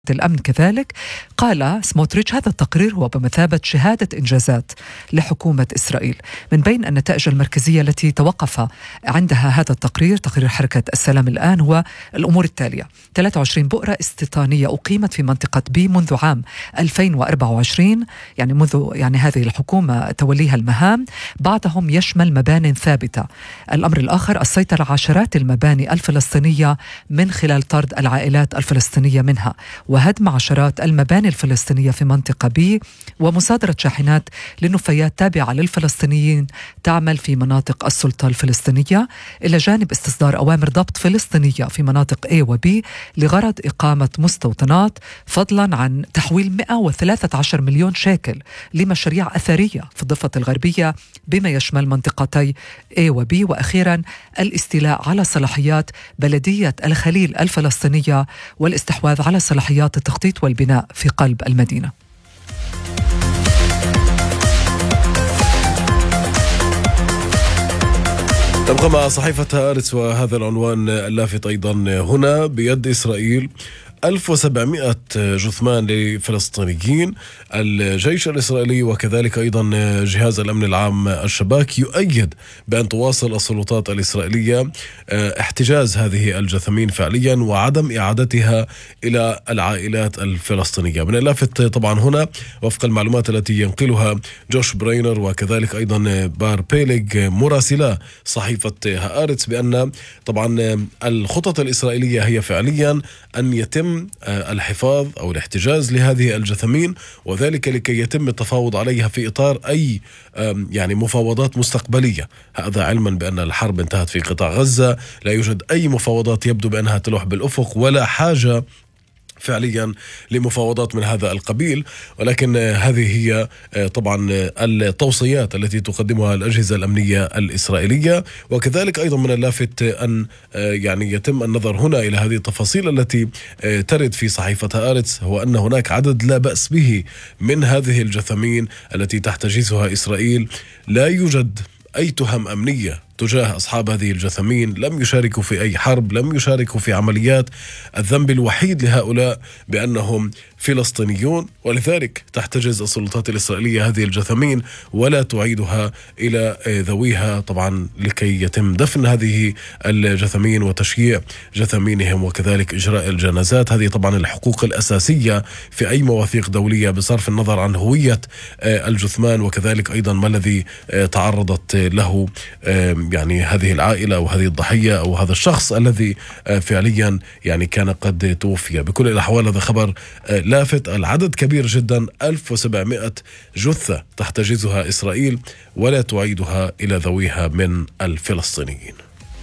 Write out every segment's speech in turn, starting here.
الأمن كذلك. قال سموتريتش هذا التقرير هو بمثابة شهادة إنجازات لحكومة إسرائيل. من بين النتائج المركزية التي توقف عندها هذا التقرير، تقرير حركة السلام الآن، هو الأمور التالية: 23 بؤرة استيطانية أقيمت في منطقة بي منذ عام 2024، يعني منذ هذه الحكومة توليها المهام. بعضهم يشمل مبان ثابتة. الأمر الآخر السيطرة على عشرات المباني الفلسطينية من خلال طرد العائلات الفلسطينية منها، وهدم عشرات المباني الفلسطينية في منطقة بي، ومصادرة شاحنات للنفايات تابعة للفلسطينيين تعمل في مناطق السلطة الفلسطينية، إلى جانب استصدار أوامر ضبط فلسطينية في مناطق A و B لغرض إقامة مستوطنات، فضلا عن تحويل 113 مليون شيكل لمشاريع أثرية في الضفة الغربية بما يشمل منطقتي A و B. وأخيرا الاستيلاء على صلاحيات بلدية الخليل الفلسطينية والاستحواذ على صلاحيات التخطيط والبناء في قلب المدينة. تبقى مع صحيفة هآرتس وهذا العنوان اللافت أيضا هنا: بيد إسرائيل 1700 جثمان لفلسطينيين. الجيش الإسرائيلي وكذلك أيضا جهاز الأمن العام الشباك يؤيد بأن تواصل السلطات الإسرائيلية احتجاز هذه الجثمين فعليا وعدم إعادتها إلى العائلات الفلسطينية. من اللافت طبعا هنا وفق المعلومات التي ينقلها جوش براينر وكذلك أيضا بار بيليغ مراسلا صحيفة هآرتس بأن طبعا الخطط الإسرائيلية هي فعليا أن يتم الحفاظ أو الاحتجاز لهذه الجثمين، وذلك لكي يتم التفاوض عليها في إطار أي مفاوضات مستقبلية. هذا علما بأن الحرب انتهت في قطاع غزة، لا يوجد أي مفاوضات يبدو بأنها تلوح بالأفق ولا حاجة فعليا لمفاوضات من هذا القبيل. ولكن هذه هي طبعا التوصيات التي تقدمها الأجهزة الأمنية الإسرائيلية. وكذلك أيضا من اللافت أن يتم النظر هنا إلى هذه التفاصيل التي ترد في صحيفة هآرتس، هو أن هناك عدد لا بأس به من هذه الجثمين التي تحتجزها إسرائيل. لا يوجد أي تهم أمنية تجاه أصحاب هذه الجثمين، لم يشاركوا في أي حرب، لم يشاركوا في عمليات. الذنب الوحيد لهؤلاء بأنهم فلسطينيون، ولذلك تحتجز السلطات الإسرائيلية هذه الجثمين ولا تعيدها إلى ذويها، طبعا لكي يتم دفن هذه الجثمين وتشييع جثمينهم وكذلك إجراء الجنازات. هذه طبعا الحقوق الأساسية في أي مواثيق دولية بصرف النظر عن هوية الجثمان وكذلك أيضا ما الذي تعرضت له هذه العائلة أو هذه الضحية أو هذا الشخص الذي فعليا كان قد توفي. بكل الأحوال هذا خبر لافت. العدد كبير جدا، 1700 جثة تحتجزها إسرائيل ولا تعيدها إلى ذويها من الفلسطينيين.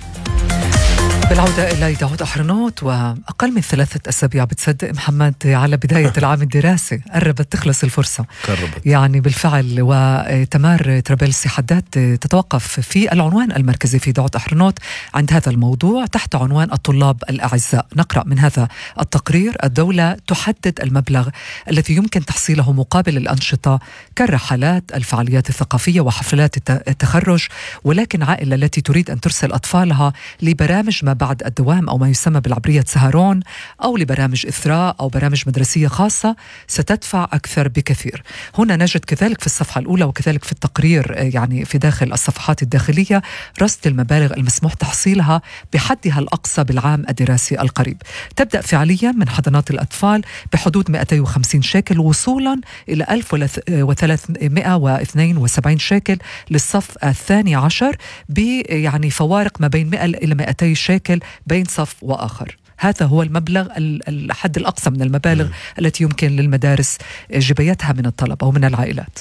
بالعودة إلى داود أحرنوت، وأقل من 3 أسابيع بتصدق محمد على بداية العام الدراسي، قربت تخلص الفرصة. بالفعل. وتمار ترابلسي حداد تتوقف في العنوان المركزي في داود أحرنوت عند هذا الموضوع تحت عنوان الطلاب الأعزاء. نقرأ من هذا التقرير: الدولة تحدد المبلغ الذي يمكن تحصيله مقابل الأنشطة كالرحلات، الفعاليات الثقافية وحفلات التخرج، ولكن عائلة التي تريد أن ترسل أطفالها لبرامج ما بعد الدوام أو ما يسمى بالعبرية سهرون أو لبرامج إثراء أو برامج مدرسية خاصة ستدفع أكثر بكثير. هنا نجد كذلك في الصفحة الأولى وكذلك في التقرير في داخل الصفحات الداخلية رصد المبالغ المسموح تحصيلها بحدها الأقصى بالعام الدراسي القريب. تبدأ فعليا من حضانات الأطفال بحدود 250 شيكل وصولا إلى 1372 شيكل للصف الثاني عشر، فوارق ما بين 100 إلى 200 شيكل بين صف وآخر. هذا هو المبلغ الحد الأقصى من المبالغ التي يمكن للمدارس جبايتها من الطلبة ومن العائلات.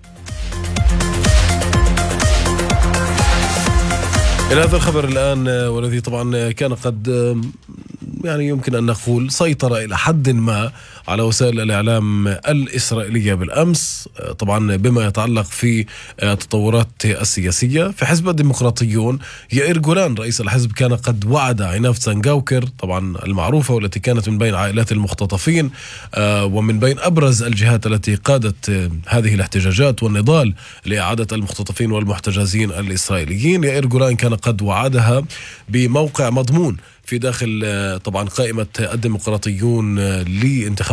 إلى هذا الخبر الآن، والذي طبعا كان قد يمكن أن نقول سيطر إلى حد ما على وسائل الإعلام الإسرائيلية بالأمس، طبعا بما يتعلق في التطورات السياسية في حزب الديمقراطيون. يائير جولان رئيس الحزب كان قد وعد عناف زنجاوكر طبعا المعروفة والتي كانت من بين عائلات المختطفين ومن بين أبرز الجهات التي قادت هذه الاحتجاجات والنضال لإعادة المختطفين والمحتجزين الإسرائيليين. يائير جولان كان قد وعدها بموقع مضمون في داخل طبعا قائمة الديمقراطيون لانتخابات